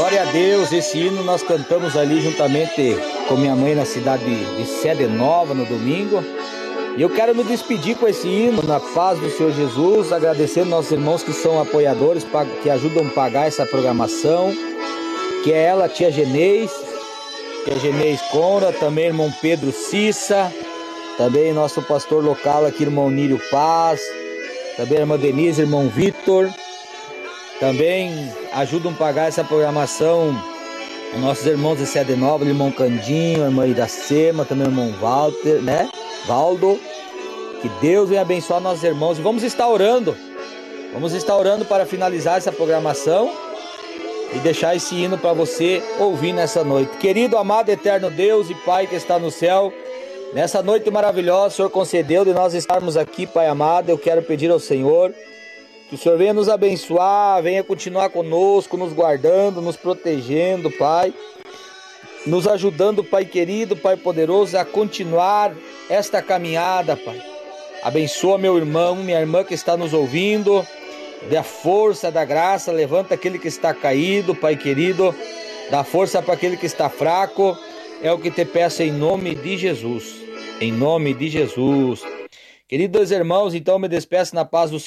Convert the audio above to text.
Glória a Deus, esse hino nós cantamos ali juntamente com minha mãe na cidade de Sede Nova no domingo. E eu quero me despedir com esse hino na paz do Senhor Jesus, agradecendo nossos irmãos que são apoiadores, que ajudam a pagar essa programação, que é ela, tia Genês Conra, também irmão Pedro Cissa, também nosso pastor local aqui, irmão Nírio Paz, também a irmã Denise, irmão Vitor. Também ajudam a pagar essa programação nossos irmãos de Sede Nova, irmão Candinho, irmã Iracema, também irmão Walter, né? Valdo. Que Deus venha abençoar nossos irmãos. E vamos estar orando para finalizar essa programação e deixar esse hino para você ouvir nessa noite. Querido, amado, eterno Deus e Pai que está no céu, nessa noite maravilhosa, o Senhor concedeu de nós estarmos aqui, Pai amado. Eu quero pedir ao Senhor que o Senhor venha nos abençoar, venha continuar conosco, nos guardando, nos protegendo, Pai. Nos ajudando, Pai querido, Pai poderoso, a continuar esta caminhada, Pai. Abençoa meu irmão, minha irmã que está nos ouvindo. Dê a força, da graça, levanta aquele que está caído, Pai querido. Dá força para aquele que está fraco. É o que te peço em nome de Jesus. Em nome de Jesus. Queridos irmãos, então me despeço na paz do Senhor.